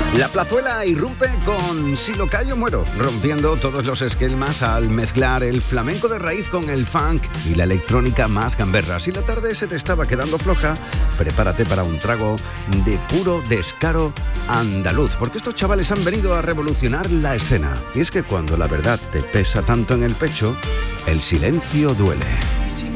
La plazuela irrumpe con Si lo callo muero, rompiendo todos los esquemas al mezclar el flamenco de raíz con el funk y la electrónica más gamberra. Si la tarde se te estaba quedando floja, prepárate para un trago de puro descaro andaluz, porque estos chavales han venido a revolucionar la escena. Y es que cuando la verdad te pesa tanto en el pecho, el silencio duele.